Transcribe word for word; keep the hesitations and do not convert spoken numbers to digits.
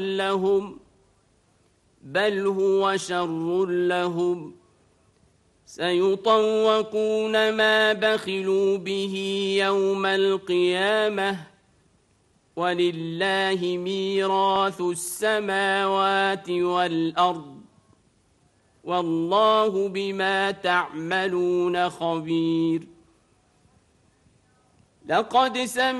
لهم بل هو شر لهم سيطوقون ما بخلوا به يوم القيامة ولله ميراث السماوات والأرض والله بما تعملون خبير. لقد سمع